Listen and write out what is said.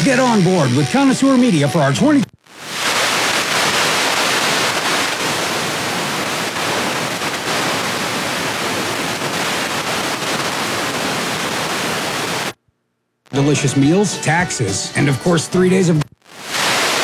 Get on board with Connoisseur Media for our 20... delicious meals, taxes, and of course 3 days of...